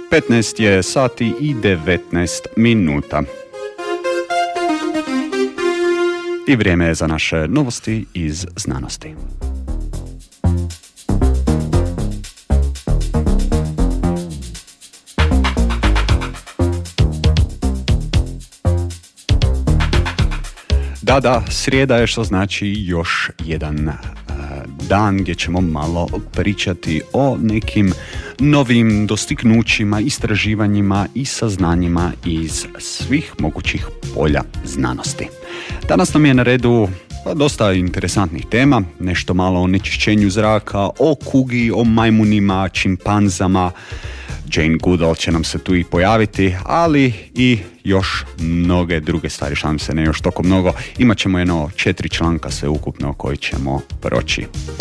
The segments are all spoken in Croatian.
15 je sati i 19 minuta. I vrijeme je za naše novosti iz znanosti. Da, srijeda je, što znači još jedan dan gdje ćemo malo pričati o nekim novim dostignućima, istraživanjima i saznanjima iz svih mogućih polja znanosti. Danas nam je na redu dosta interesantnih tema, nešto malo o onečišćenju zraka, o kugi, o majmunima, čimpanzama. Jane Goodall će nam se tu i pojaviti, ali i još mnoge druge stvari, šalim se, ne još toliko mnogo. Imat ćemo 4 članka sve ukupno koji ćemo proći.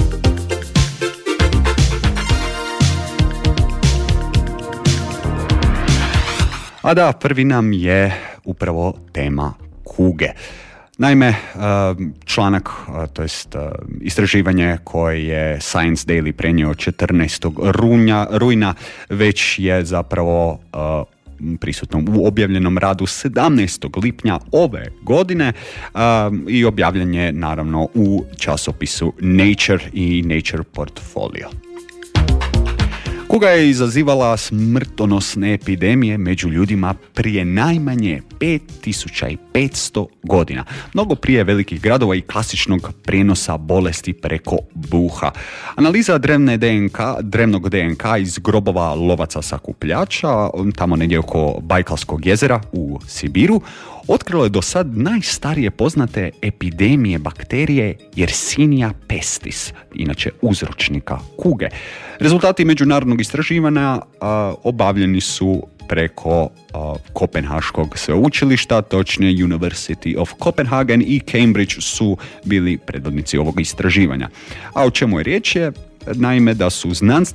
A da, prvi nam je upravo tema kuge. Naime, članak, to jest istraživanje koje je Science Daily prenio 14. rujna već je zapravo prisutno u objavljenom radu 17. lipnja ove godine i objavljen je naravno u časopisu Nature i Nature Portfolio. Kuga je izazivala smrtonosne epidemije među ljudima prije najmanje 5500 godina. Mnogo prije velikih gradova i klasičnog prijenosa bolesti preko buha. Analiza drevnog DNK iz grobova lovaca sakupljača, tamo negdje oko Bajkalskog jezera u Sibiru, otkrilo je do sad najstarije poznate epidemije bakterije Yersinia pestis, inače uzročnika kuge. Rezultati međunarodnog istraživanja obavljeni su preko Kopenhaškog sveučilišta, točnije University of Copenhagen i Cambridge su bili predvodnici ovog istraživanja. A o čemu je riječ je? Naime, da su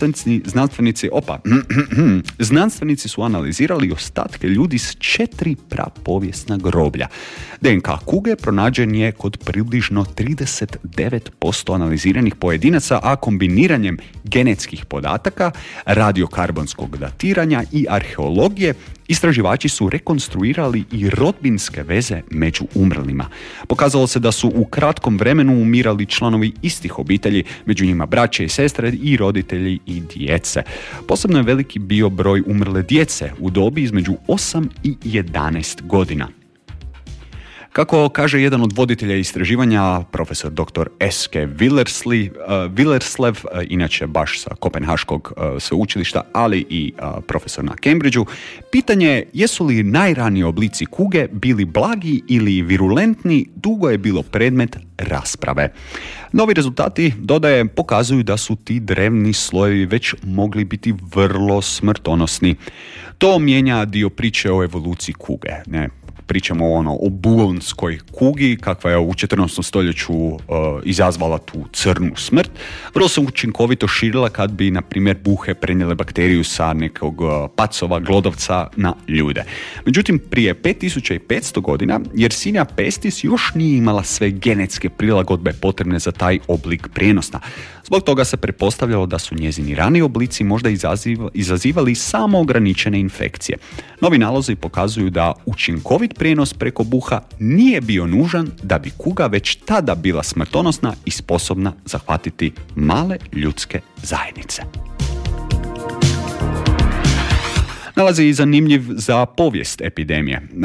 znanstvenici su analizirali ostatke ljudi s 4 prapovijesna groblja. DNK kuge pronađen je kod približno 39% analiziranih pojedinaca, a kombiniranjem genetskih podataka, radiokarbonskog datiranja i arheologije istraživači su rekonstruirali i rodbinske veze među umrlima. Pokazalo se da su u kratkom vremenu umirali članovi istih obitelji, među njima braće i sestre i roditelji i djece. Posebno je veliki bio broj umrle djece u dobi između 8 i 11 godina. Kako kaže jedan od voditelja istraživanja, profesor dr. S.K. Willerslev, inače baš sa Kopenhaškog sveučilišta, ali i profesor na Cambridgeu, pitanje je jesu li najraniji oblici kuge bili blagi ili virulentni, dugo je bilo predmet rasprave. Novi rezultati, dodaje, pokazuju da su ti drevni slojevi već mogli biti vrlo smrtonosni. To mijenja dio priče o evoluciji kuge, ne? Pričamo o bulonskoj kugi, kakva je u 14. stoljeću izazvala tu crnu smrt. Vrlo se učinkovito širila kad bi, na primjer, buhe prenijele bakteriju sa nekog pacova, glodavca na ljude. Međutim, prije 5500 godina Yersinia pestis još nije imala sve genetske prilagodbe potrebne za taj oblik prijenosa. Zbog toga se pretpostavljalo da su njezini rani oblici možda izazivali samo ograničene infekcije. Novi nalazi pokazuju da učinkovit prijenos preko buha nije bio nužan da bi kuga već tada bila smrtonosna i sposobna zahvatiti male ljudske zajednice. Nalazi i zanimljiv za povijest epidemije.